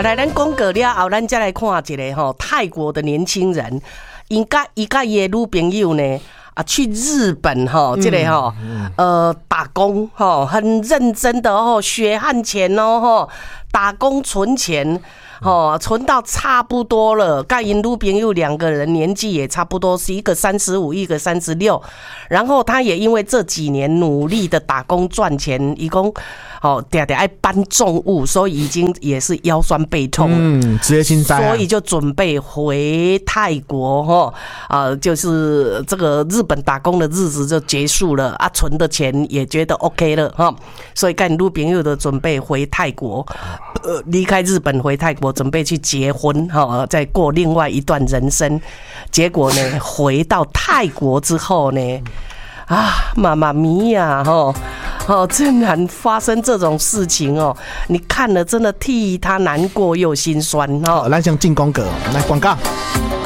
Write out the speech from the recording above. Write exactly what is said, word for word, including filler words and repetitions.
来，咱讲过了后，咱再来看一个吼泰国的年轻人，因甲伊甲伊的女朋友呢。啊，去日本哈，这个哈，呃，打工哈，很认真的哦，血汗钱哦哈，打工存钱。哦，存到差不多了。跟因女朋友两个人年纪也差不多，是一个三十五，一个三十六。然后他也因为这几年努力的打工赚钱，一共哦，嗲嗲爱搬重物，所以已经也是腰酸背痛。 嗯，职业性灾、啊， 所以就准备回泰国哈啊、呃，就是这个日本打工的日子就结束了啊，存的钱也觉得 OK 了哈，所以跟女朋友的准备回泰国，呃，离开日本回泰国。准备去结婚哈，再过另外一段人生。结果呢，回到泰国之后呢，啊，妈妈咪呀，哈，哦，竟然发生这种事情哦！你看了真的替他难过又心酸哦。 来，先进广告，来广告。